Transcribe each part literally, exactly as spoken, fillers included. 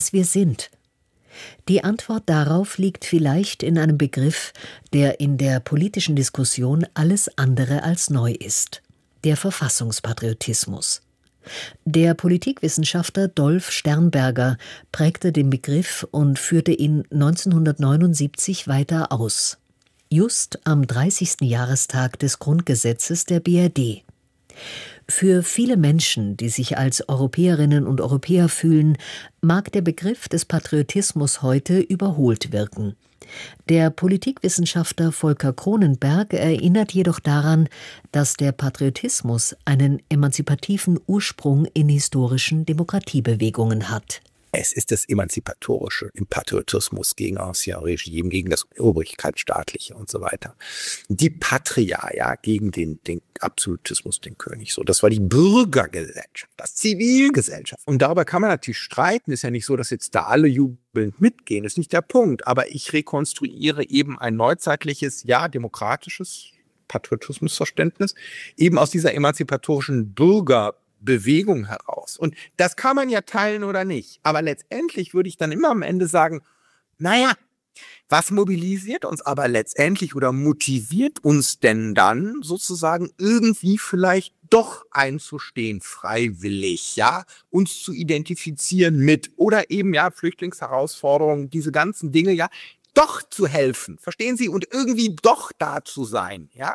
wir sind? Die Antwort darauf liegt vielleicht in einem Begriff, der in der politischen Diskussion alles andere als neu ist: der Verfassungspatriotismus. Der Politikwissenschaftler Dolf Sternberger prägte den Begriff und führte ihn neunzehnhundertneunundsiebzig weiter aus. Just am dreißigsten Jahrestag des Grundgesetzes der B R D. Für viele Menschen, die sich als Europäerinnen und Europäer fühlen, mag der Begriff des Patriotismus heute überholt wirken. Der Politikwissenschaftler Volker Cronenberg erinnert jedoch daran, dass der Patriotismus einen emanzipativen Ursprung in historischen Demokratiebewegungen hat. Es ist das Emanzipatorische im Patriotismus gegen Ancien Regime, gegen das Obrigkeitsstaatliche und so weiter. Die Patria, ja, gegen den, den Absolutismus, den König. So, das war die Bürgergesellschaft, das Zivilgesellschaft. Und darüber kann man natürlich streiten. Ist ja nicht so, dass jetzt da alle jubelnd mitgehen. Ist nicht der Punkt. Aber ich rekonstruiere eben ein neuzeitliches, ja, demokratisches Patriotismusverständnis, eben aus dieser emanzipatorischen Bürger Bewegung heraus. Und das kann man ja teilen oder nicht. Aber letztendlich würde ich dann immer am Ende sagen, naja, was mobilisiert uns aber letztendlich oder motiviert uns denn dann sozusagen irgendwie vielleicht doch einzustehen, freiwillig, ja, uns zu identifizieren mit oder eben, ja, Flüchtlingsherausforderungen, diese ganzen Dinge, ja, doch zu helfen, verstehen Sie, und irgendwie doch da zu sein, ja.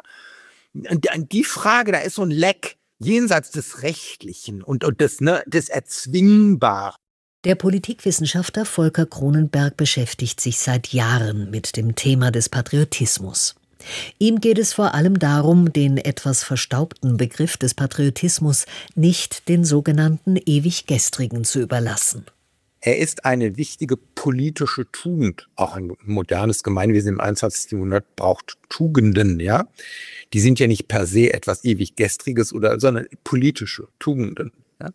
Und die Frage, da ist so ein Leck jenseits des Rechtlichen und, und des, ne, des Erzwingbaren. Der Politikwissenschaftler Volker Cronenberg beschäftigt sich seit Jahren mit dem Thema des Patriotismus. Ihm geht es vor allem darum, den etwas verstaubten Begriff des Patriotismus nicht den sogenannten Ewiggestrigen zu überlassen. Er ist eine wichtige politische Tugend. Auch ein modernes Gemeinwesen im einundzwanzigsten Jahrhundert braucht Tugenden, ja. Die sind ja nicht per se etwas ewig Gestriges oder, sondern politische Tugenden. Ja?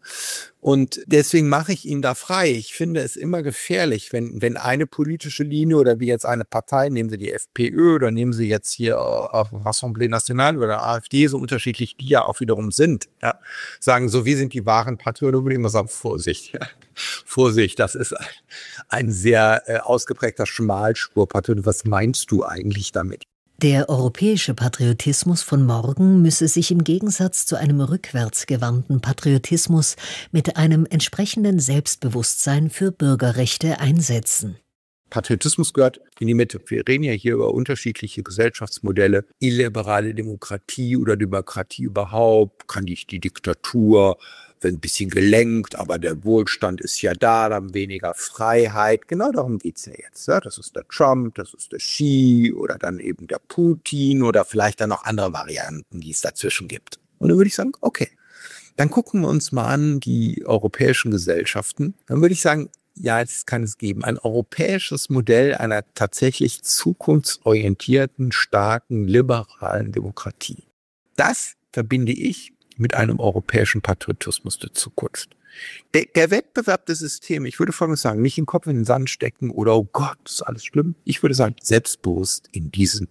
Und deswegen mache ich ihn da frei. Ich finde es immer gefährlich, wenn, wenn eine politische Linie oder wie jetzt eine Partei, nehmen Sie die FPÖ oder nehmen Sie jetzt hier auf Assemblée Nationale oder AfD, so unterschiedlich die ja auch wiederum sind, ja, sagen, so wie sind die wahren Patrioten, würde ich immer sagen, Vorsicht, ja. Vorsicht, das ist ein, ein sehr äh, ausgeprägter Schmalspurpatriot. Was meinst du eigentlich damit? Der europäische Patriotismus von morgen müsse sich im Gegensatz zu einem rückwärtsgewandten Patriotismus mit einem entsprechenden Selbstbewusstsein für Bürgerrechte einsetzen. Patriotismus gehört in die Mitte. Wir reden ja hier über unterschiedliche Gesellschaftsmodelle, illiberale Demokratie oder Demokratie überhaupt, kann ich die Diktatur, wird ein bisschen gelenkt, aber der Wohlstand ist ja da, dann weniger Freiheit. Genau darum geht's ja jetzt. Ja, das ist der Trump, das ist der Xi oder dann eben der Putin oder vielleicht dann noch andere Varianten, die es dazwischen gibt. Und dann würde ich sagen, okay, dann gucken wir uns mal an die europäischen Gesellschaften. Dann würde ich sagen, ja, jetzt kann es geben. Ein europäisches Modell einer tatsächlich zukunftsorientierten, starken, liberalen Demokratie. Das verbinde ich mit einem europäischen Patriotismus der Zukunft. Der, der Wettbewerb des Systems, ich würde folgendes sagen, nicht den Kopf in den Sand stecken oder, oh Gott, das ist alles schlimm. Ich würde sagen, selbstbewusst in diesen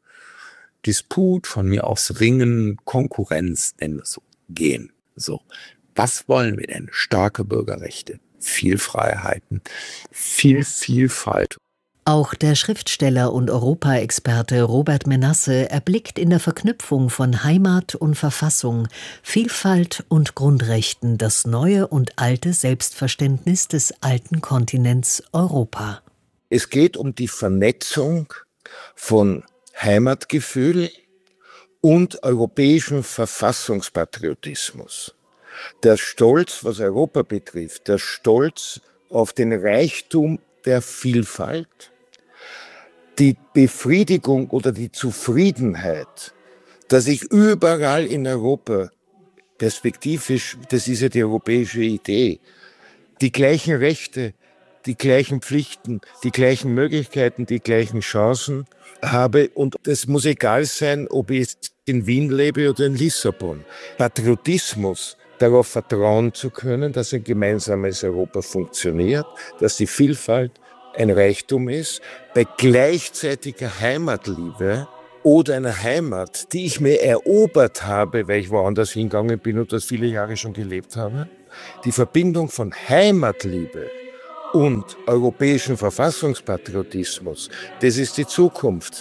Disput, von mir aus Ringen, Konkurrenz, nennen wir es so, gehen. So, was wollen wir denn? Starke Bürgerrechte, viel Freiheiten, viel Vielfalt. Auch der Schriftsteller und Europaexperte Robert Menasse erblickt in der Verknüpfung von Heimat und Verfassung, Vielfalt und Grundrechten das neue und alte Selbstverständnis des alten Kontinents Europa. Es geht um die Vernetzung von Heimatgefühl und europäischem Verfassungspatriotismus. Der Stolz, was Europa betrifft, der Stolz auf den Reichtum der Vielfalt, die Befriedigung oder die Zufriedenheit, dass ich überall in Europa perspektivisch, das ist ja die europäische Idee, die gleichen Rechte, die gleichen Pflichten, die gleichen Möglichkeiten, die gleichen Chancen habe. Und es muss egal sein, ob ich in Wien lebe oder in Lissabon. Patriotismus, darauf vertrauen zu können, dass ein gemeinsames Europa funktioniert, dass die Vielfalt ein Reichtum ist, bei gleichzeitiger Heimatliebe oder einer Heimat, die ich mir erobert habe, weil ich woanders hingegangen bin und das viele Jahre schon gelebt habe. Die Verbindung von Heimatliebe und europäischen Verfassungspatriotismus, das ist die Zukunft.